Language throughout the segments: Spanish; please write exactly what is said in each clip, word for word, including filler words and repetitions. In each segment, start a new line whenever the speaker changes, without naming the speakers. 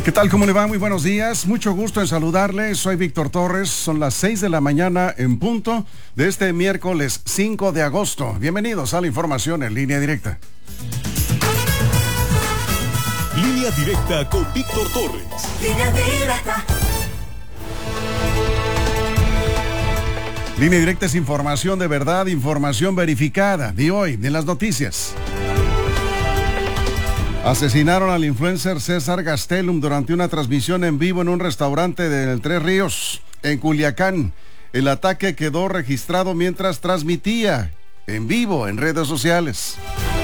¿Qué tal? ¿Cómo le va? Muy buenos días. Mucho gusto en saludarle. Soy Víctor Torres. Son las seis de la mañana en punto de este miércoles cinco de agosto. Bienvenidos a la información en línea directa.
Línea directa con Víctor Torres.
Línea directa.
Línea directa es información de verdad, información verificada. De hoy, de las noticias. Asesinaron al influencer César Gastelum durante una transmisión en vivo en un restaurante de Tres Ríos, en Culiacán. El ataque quedó registrado mientras transmitía en vivo en redes sociales.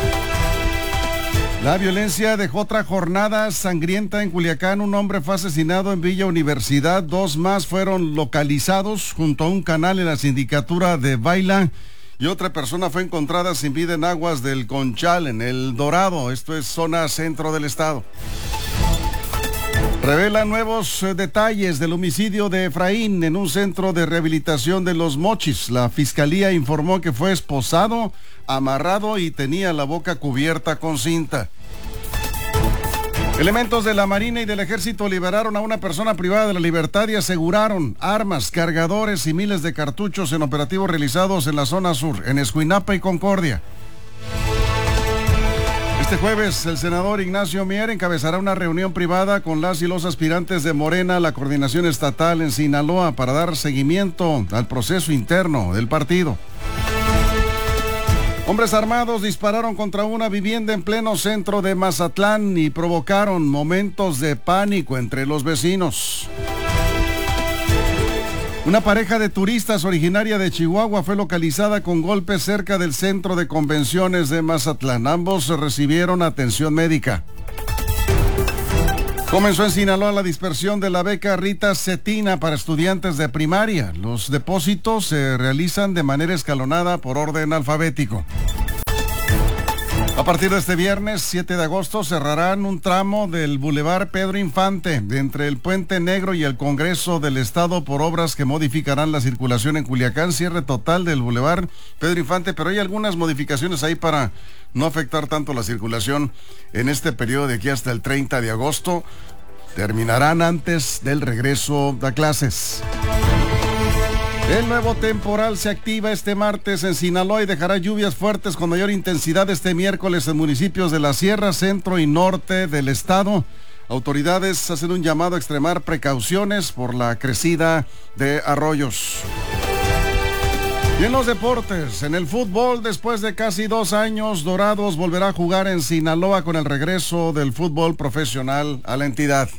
La violencia dejó otra jornada sangrienta en Culiacán. Un hombre fue asesinado en Villa Universidad. Dos más fueron localizados junto a un canal en la sindicatura de Baila. Y otra persona fue encontrada sin vida en aguas del Conchal, en El Dorado. Esto es zona centro del estado. Revela nuevos eh, detalles del homicidio de Efraín en un centro de rehabilitación de Los Mochis. La fiscalía informó que fue esposado, amarrado y tenía la boca cubierta con cinta. Elementos de la Marina y del Ejército liberaron a una persona privada de la libertad y aseguraron armas, cargadores y miles de cartuchos en operativos realizados en la zona sur, en Escuinapa y Concordia. Este jueves, el senador Ignacio Mier encabezará una reunión privada con las y los aspirantes de Morena a la coordinación estatal en Sinaloa para dar seguimiento al proceso interno del partido. Hombres armados dispararon contra una vivienda en pleno centro de Mazatlán y provocaron momentos de pánico entre los vecinos. Una pareja de turistas originaria de Chihuahua fue localizada con golpes cerca del centro de convenciones de Mazatlán. Ambos recibieron atención médica. Comenzó en Sinaloa la dispersión de la beca Rita Cetina para estudiantes de primaria. Los depósitos se realizan de manera escalonada por orden alfabético. A partir de este viernes siete de agosto cerrarán un tramo del Boulevard Pedro Infante de entre el Puente Negro y el Congreso del Estado por obras que modificarán la circulación en Culiacán. Cierre total del Boulevard Pedro Infante, pero hay algunas modificaciones ahí para no afectar tanto la circulación en este periodo de aquí hasta el treinta de agosto. Terminarán antes del regreso a clases. El nuevo temporal se activa este martes en Sinaloa y dejará lluvias fuertes con mayor intensidad este miércoles en municipios de la Sierra, Centro y Norte del estado. Autoridades hacen un llamado a extremar precauciones por la crecida de arroyos. Y en los deportes, en el fútbol, después de casi dos años, Dorados volverá a jugar en Sinaloa con el regreso del fútbol profesional a la entidad.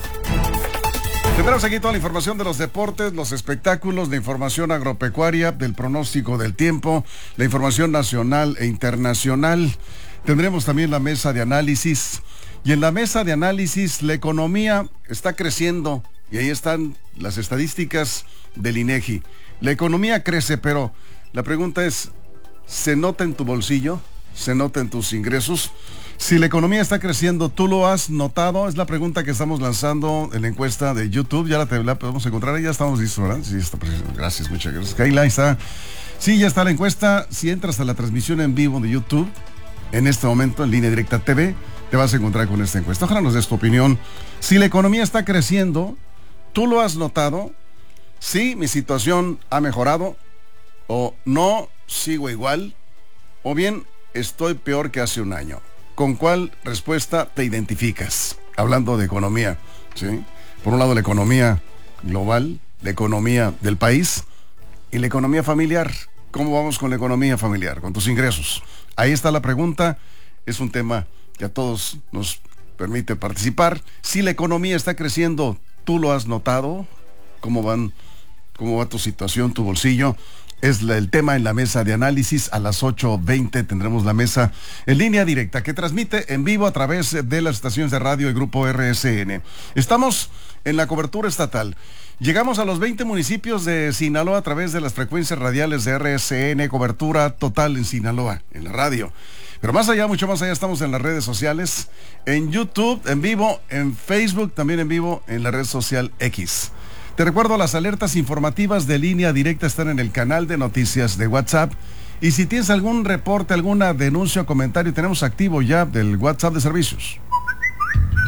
Tendremos aquí toda la información de los deportes, los espectáculos, la información agropecuaria, del pronóstico del tiempo, la información nacional e internacional. Tendremos también la mesa de análisis. Y en la mesa de análisis, la economía está creciendo. Y ahí están las estadísticas del INEGI. La economía crece, pero la pregunta es, ¿se nota en tu bolsillo? ¿Se nota en tus ingresos? Si la economía está creciendo, ¿tú lo has notado? Es la pregunta que estamos lanzando en la encuesta de YouTube. Ya la, te, la podemos encontrar, ahí ya estamos listos, ¿verdad? Sí, está, gracias, muchas gracias. Kayla, ahí está. Sí, ya está la encuesta. Si entras a la transmisión en vivo de YouTube, en este momento, en Línea Directa T V, te vas a encontrar con esta encuesta. Ojalá nos des tu opinión. Si la economía está creciendo, ¿tú lo has notado? Sí, mi situación ha mejorado, o no, sigo igual, o bien estoy peor que hace un año. ¿Con cuál respuesta te identificas? Hablando de economía, ¿sí? Por un lado la economía global, la economía del país y la economía familiar. ¿Cómo vamos con la economía familiar, con tus ingresos? Ahí está la pregunta, es un tema que a todos nos permite participar. Si la economía está creciendo, ¿tú lo has notado? ¿Cómo van? ¿Cómo va tu situación, tu bolsillo? Es la, el tema en la mesa de análisis. A las ocho veinte tendremos la mesa en línea directa que transmite en vivo a través de las estaciones de radio del Grupo R S N. Estamos en la cobertura estatal. Llegamos a los veinte municipios de Sinaloa a través de las frecuencias radiales de R S N, cobertura total en Sinaloa, en la radio. Pero más allá, mucho más allá, estamos en las redes sociales, en YouTube, en vivo, en Facebook, también en vivo, en la red social X. Te recuerdo, las alertas informativas de Línea Directa están en el canal de noticias de WhatsApp. Y si tienes algún reporte, alguna denuncia o comentario, tenemos activo ya del WhatsApp de servicios.
Tu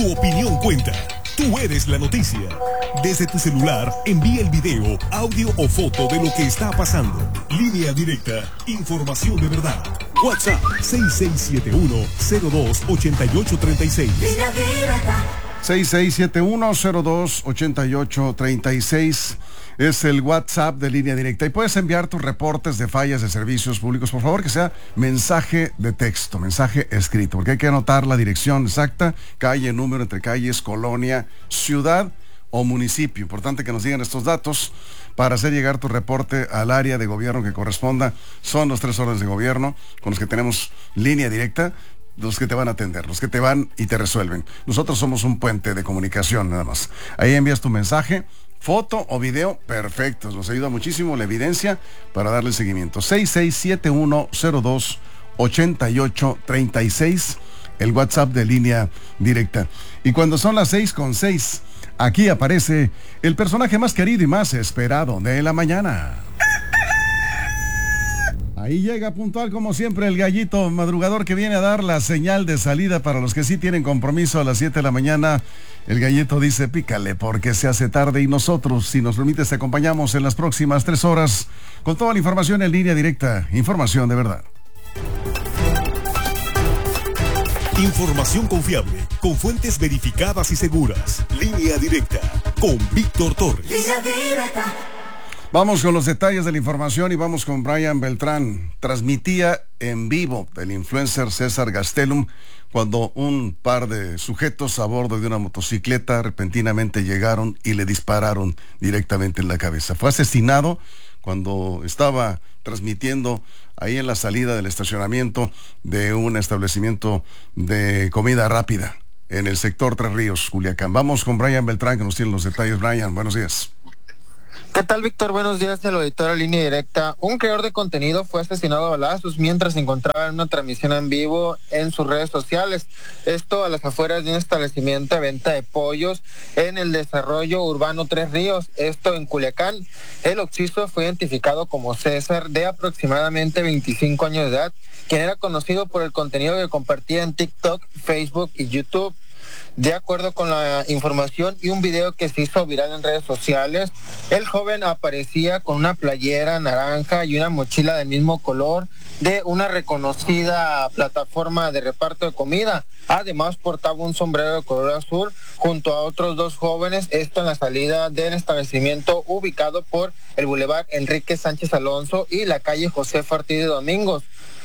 Tu opinión cuenta. Tú eres la noticia. Desde tu celular, envía el video, audio o foto de lo que está pasando. Línea directa. Información de verdad. WhatsApp seis seis siete uno, cero dos, ocho ocho tres seis.
Línea directa.
seis seis siete uno, cero dos, ocho ocho tres seis es el WhatsApp de Línea Directa. Y puedes enviar tus reportes de fallas de servicios públicos, por favor, que sea mensaje de texto, mensaje escrito, porque hay que anotar la dirección exacta, calle, número, entre calles, colonia, ciudad o municipio. Importante que nos digan estos datos para hacer llegar tu reporte al área de gobierno que corresponda. Son los tres órdenes de gobierno con los que tenemos Línea Directa, los que te van a atender, los que te van y te resuelven. Nosotros somos un puente de comunicación nada más. Ahí envías tu mensaje, foto o video, perfectos. Nos ayuda muchísimo la evidencia para darle seguimiento. seis seis siete uno, cero dos, ocho ocho tres seis, el WhatsApp de Línea Directa. Y cuando son las seis con seis, aquí aparece el personaje más querido y más esperado de la mañana. Ahí llega puntual como siempre el gallito madrugador que viene a dar la señal de salida para los que sí tienen compromiso a las siete de la mañana. El gallito dice pícale porque se hace tarde y nosotros, si nos permites, te acompañamos en las próximas tres horas con toda la información en Línea Directa. Información de verdad.
Información confiable, con fuentes verificadas y seguras. Línea Directa, con Víctor Torres.
Línea directa.
Vamos con los detalles de la información y vamos con Brian Beltrán. Transmitía en vivo el influencer César Gastelum cuando un par de sujetos a bordo de una motocicleta repentinamente llegaron y le dispararon directamente en la cabeza. Fue asesinado cuando estaba transmitiendo ahí en la salida del estacionamiento de un establecimiento de comida rápida en el sector Tres Ríos, Culiacán. Vamos con Brian Beltrán que nos tiene los detalles. Brian, buenos días.
¿Qué tal, Víctor? Buenos días, el auditorio de Línea Directa. Un creador de contenido fue asesinado a balazos mientras se encontraba en una transmisión en vivo en sus redes sociales. Esto a las afueras de un establecimiento de venta de pollos en el desarrollo urbano Tres Ríos, esto en Culiacán. El occiso fue identificado como César, de aproximadamente veinticinco años de edad, quien era conocido por el contenido que compartía en TikTok, Facebook y YouTube. De acuerdo con la información y un video que se hizo viral en redes sociales, el joven aparecía con una playera naranja y una mochila del mismo color de una reconocida plataforma de reparto de comida. Además, portaba un sombrero de color azul junto a otros dos jóvenes, esto en la salida del establecimiento ubicado por el Boulevard Enrique Sánchez Alonso y la calle José Ortiz de Domingos.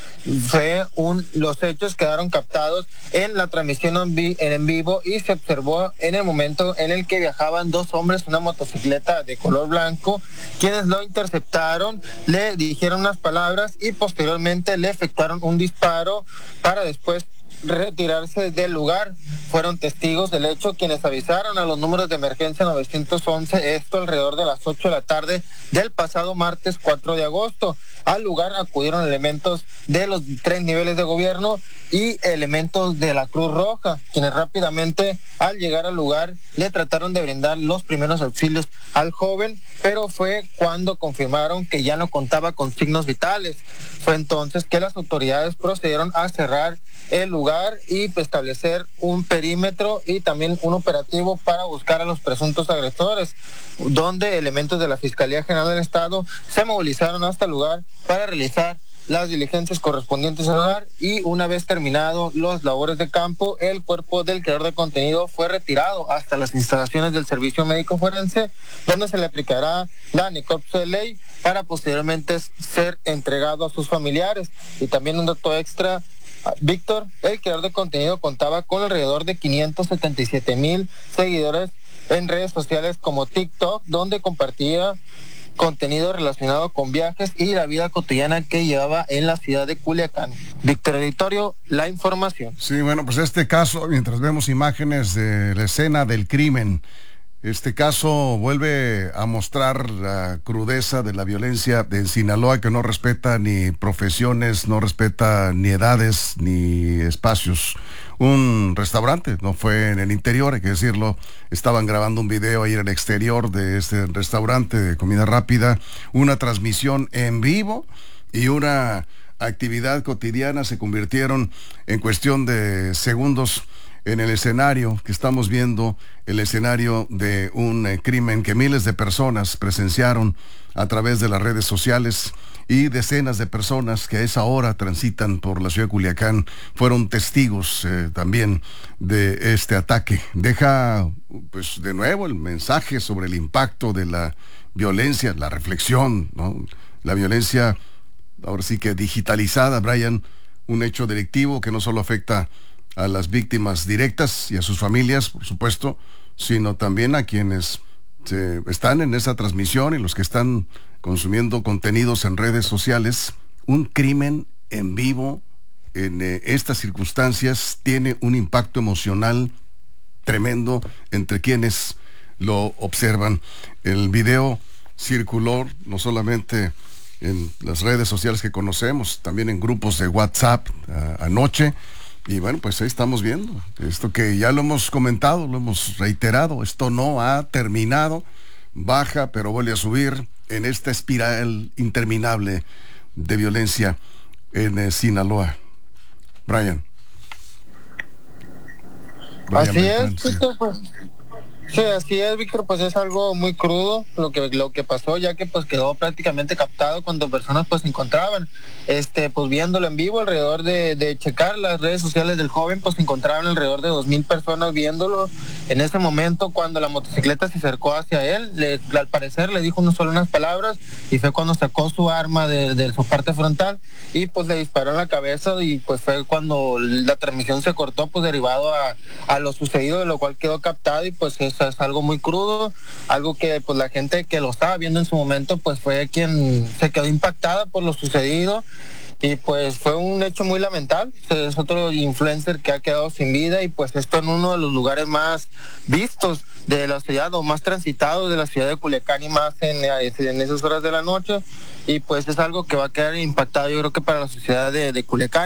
Fue un, los hechos quedaron captados en la transmisión en, vi, en vivo y se observó en el momento en el que viajaban dos hombres en una motocicleta de color blanco, quienes lo interceptaron, le dijeron unas palabras y posteriormente le efectuaron un disparo para después retirarse del lugar. Fueron testigos del hecho quienes avisaron a los números de emergencia nueve once, esto alrededor de las ocho de la tarde del pasado martes cuatro de agosto. Al lugar acudieron elementos de los tres niveles de gobierno y elementos de la Cruz Roja, quienes rápidamente al llegar al lugar le trataron de brindar los primeros auxilios al joven, pero fue cuando confirmaron que ya no contaba con signos vitales. Fue entonces que las autoridades procedieron a cerrar el lugar y establecer un perímetro y también un operativo para buscar a los presuntos agresores, donde elementos de la Fiscalía General del Estado se movilizaron hasta el lugar para realizar las diligencias correspondientes al lugar y una vez terminado los labores de campo, el cuerpo del creador de contenido fue retirado hasta las instalaciones del Servicio Médico Forense, donde se le aplicará la necropsia de ley para posteriormente ser entregado a sus familiares. Y también un dato extra, Víctor, el creador de contenido contaba con alrededor de quinientos setenta y siete mil seguidores en redes sociales como TikTok, donde compartía contenido relacionado con viajes y la vida cotidiana que llevaba en la ciudad de Culiacán. Víctor Editorio, la información.
Sí, bueno, pues este caso, mientras vemos imágenes de la escena del crimen, este caso vuelve a mostrar la crudeza de la violencia de Sinaloa, que no respeta ni profesiones, no respeta ni edades, ni espacios. Un restaurante, no fue en el interior, hay que decirlo, estaban grabando un video ahí en el exterior de este restaurante de comida rápida, una transmisión en vivo y una actividad cotidiana se convirtieron en cuestión de segundos en el escenario que estamos viendo, el escenario de un eh, crimen que miles de personas presenciaron a través de las redes sociales, y decenas de personas que a esa hora transitan por la ciudad de Culiacán fueron testigos eh, también de este ataque. Deja, pues, de nuevo el mensaje sobre el impacto de la violencia, la reflexión, ¿no? La violencia, ahora sí que digitalizada, Brian, un hecho delictivo que no solo afecta a las víctimas directas y a sus familias, por supuesto, sino también a quienes se están en esa transmisión y los que están consumiendo contenidos en redes sociales. Un crimen en vivo en eh, estas circunstancias tiene un impacto emocional tremendo entre quienes lo observan. El video circuló no solamente en las redes sociales que conocemos, también en grupos de WhatsApp a, anoche. Y bueno, pues ahí estamos viendo esto que ya lo hemos comentado, lo hemos reiterado. Esto no ha terminado, baja pero vuelve a subir en esta espiral interminable de violencia en eh, Sinaloa. Brian. Brian
Así
Beltrán,
es,
sí.
Víctor, pues. Sí, así es, Víctor, pues es algo muy crudo lo que lo que pasó, ya que pues quedó prácticamente captado cuando personas pues se encontraban este pues viéndolo en vivo. Alrededor de, de checar las redes sociales del joven, pues se encontraban alrededor de dos mil personas viéndolo en ese momento. Cuando la motocicleta se acercó hacia él, le, al parecer le dijo no solo unas palabras, y fue cuando sacó su arma de, de su parte frontal y pues le disparó en la cabeza, y pues fue cuando la transmisión se cortó, pues derivado a, a lo sucedido, de lo cual quedó captado. Y pues eso es algo muy crudo, algo que pues la gente que lo estaba viendo en su momento pues fue quien se quedó impactada por lo sucedido, y pues fue un hecho muy lamentable. Es otro influencer que ha quedado sin vida, y pues esto en uno de los lugares más vistos de la ciudad, o más transitados de la ciudad de Culiacán, y más en, en esas horas de la noche, y pues es algo que va a quedar impactado, yo creo que para la sociedad de, de Culiacán.